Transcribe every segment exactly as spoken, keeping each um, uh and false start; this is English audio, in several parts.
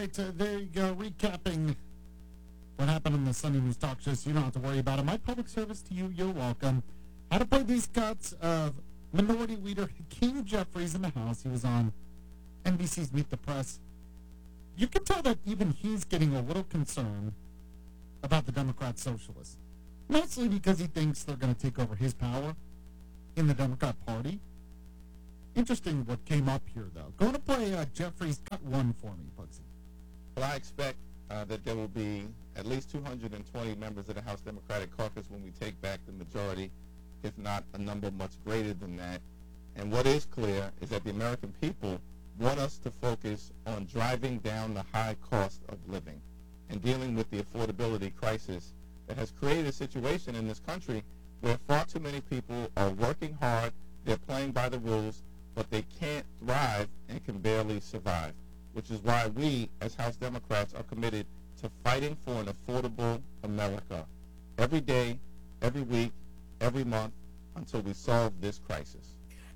right, uh, there you go, recapping what happened on the Sunday News Talk Show, so you don't have to worry about it. My public service to you, you're welcome. How to play these cuts of Minority Leader Hakeem Jeffries in the House. He was on N B C's Meet the Press. You can tell that even he's getting a little concerned about the Democrat Socialists. Mostly because he thinks they're going to take over his power in the Democrat Party. Interesting what came up here, though. Going to play uh, Jeffries cut one for me, Bugsy. Well, I expect uh, that there will be at least two hundred twenty members of the House Democratic Caucus when we take back the majority, if not a number much greater than that. And what is clear is that the American people want us to focus on driving down the high cost of living and dealing with the affordability crisis that has created a situation in this country where far too many people are working hard, they're playing by the rules, but they can't thrive and can barely survive, which is why we, as House Democrats, are committed to fighting for an affordable America every day, every week, every month, until we solve this crisis.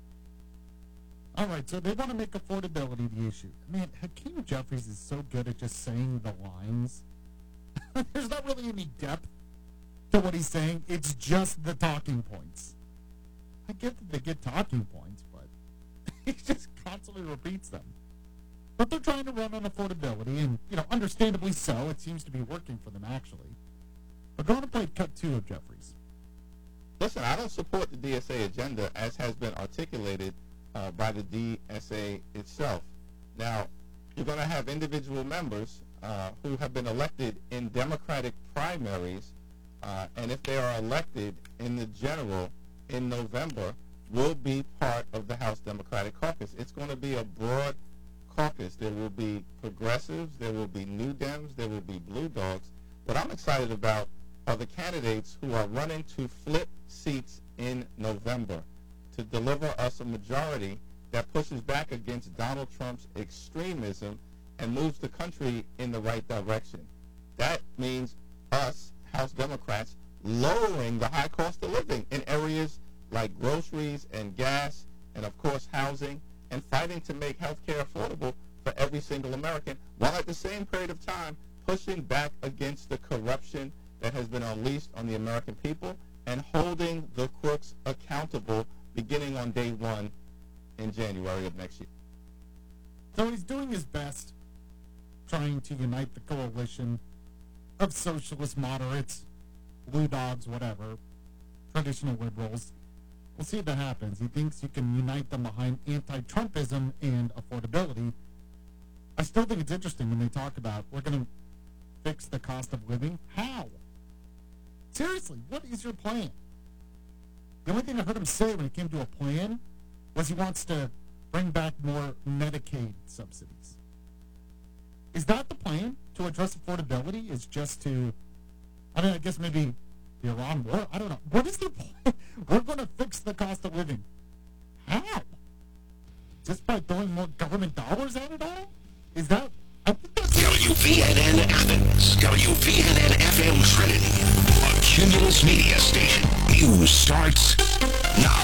All right, so they want to make affordability the issue. Man, Hakeem Jeffries is so good at just saying the lines. There's not really any depth to what he's saying. It's just the talking points. I get that they get talking points, but he just constantly repeats them. But they're trying to run on affordability, and, you know, understandably so. It seems to be working for them, actually. But go on to play cut two of Jeffries. Listen, I don't support the D S A agenda as has been articulated uh, by the D S A itself. Now, you're going to have individual members uh, who have been elected in Democratic primaries, uh, and if they are elected in the general in November, will be part of the House Democratic Caucus. It's going to be a broad caucus. There will be progressives, there will be New Dems, there will be Blue Dogs. What I'm excited about are the candidates who are running to flip seats in November to deliver us a majority that pushes back against Donald Trump's extremism and moves the country in the right direction. That means us, House Democrats, lowering the high cost of living in areas like groceries and gas and, of course, housing, and fighting to make health care affordable for every single American, while at the same period of time pushing back against the corruption that has been unleashed on the American people and holding the crooks accountable beginning on day one in January of next year. So he's doing his best, trying to unite the coalition of socialist moderates, blue dogs, whatever, traditional liberals. We'll see if that happens. He thinks you can unite them behind anti-Trumpism and affordability. I still think it's interesting when they talk about we're going to fix the cost of living. How? Seriously, what is your plan? The only thing I heard him say when it came to a plan was he wants to bring back more Medicaid subsidies. Is that the plan to address affordability? Is just to, I mean, I guess maybe the Iran war? I don't know. What is the plan? We're going to fix the cost of living. How? Just by throwing more government dollars at it all? Is that? I think that's W V N N Athens, W V N N F M Trinity, a Cumulus Media station. News starts now.